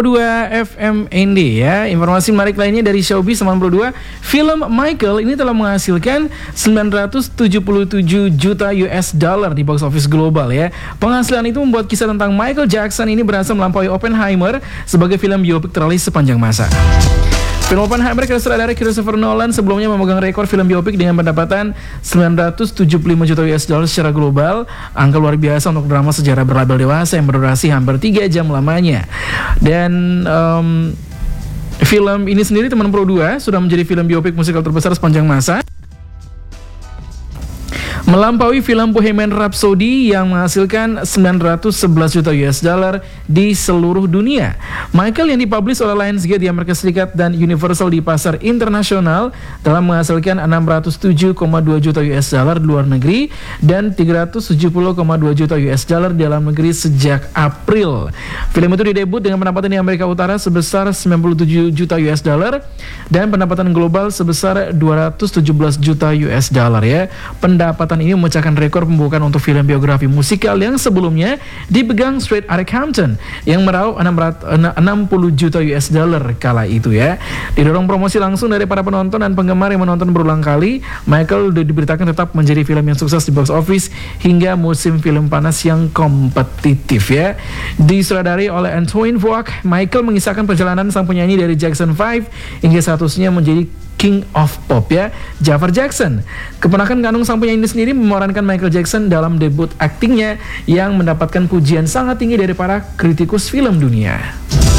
92 FM ND ya. Informasi menarik lainnya dari Showbiz 92, film Michael ini telah menghasilkan 977 juta US dollar di box office global ya. Penghasilan itu membuat kisah tentang Michael Jackson ini berhasil melampaui Oppenheimer sebagai film biopik terlaris sepanjang masa. Film Oppenheimer karya sutradara Christopher Nolan sebelumnya memegang rekor film biopik dengan pendapatan 975 juta US dollar secara global, angka luar biasa untuk drama sejarah berlabel dewasa yang berdurasi hampir 3 jam lamanya. Dan film ini sendiri Teman Pro 2 sudah menjadi film biopik musikal terbesar sepanjang masa, melampaui film Bohemian Rhapsody yang menghasilkan 911 juta US dollar di seluruh dunia. Michael yang dipublish oleh Lionsgate di Amerika Serikat dan Universal di pasar internasional telah menghasilkan 607,2 juta US dollar di luar negeri dan 370,2 juta US dollar di dalam negeri sejak April. Film itu didebut dengan pendapatan di Amerika Utara sebesar 97 juta US dollar dan pendapatan global sebesar 217 juta US dollar ya. Pendapatan ini memecahkan rekor pembukaan untuk film biografi musikal yang sebelumnya dipegang Straight Outta Compton yang meraup 60 juta US dollar kala itu ya. Didorong promosi langsung dari para penonton dan penggemar yang menonton berulang kali, Michael diberitakan tetap menjadi film yang sukses di box office hingga musim film panas yang kompetitif ya. Disutradari oleh Antoine Fuqua, Michael mengisahkan perjalanan sang penyanyi dari Jackson 5 hingga statusnya menjadi King of Pop ya, Jafar Jackson. Keponakan kandung sang penyanyi sendiri memerankan Michael Jackson dalam debut aktingnya yang mendapatkan pujian sangat tinggi dari para kritikus film dunia.